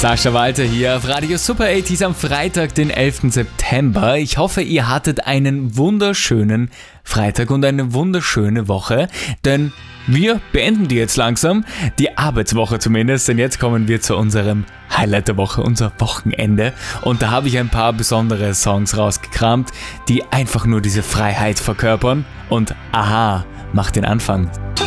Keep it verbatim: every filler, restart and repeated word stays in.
Sascha Walter hier auf Radio Super achtziger am Freitag, den elften September. Ich hoffe, ihr hattet einen wunderschönen Freitag und eine wunderschöne Woche, denn wir beenden die jetzt langsam, die Arbeitswoche zumindest, denn jetzt kommen wir zu unserem Highlight der Woche, unser Wochenende. Und da habe ich ein paar besondere Songs rausgekramt, die einfach nur diese Freiheit verkörpern. Und Aha macht den Anfang.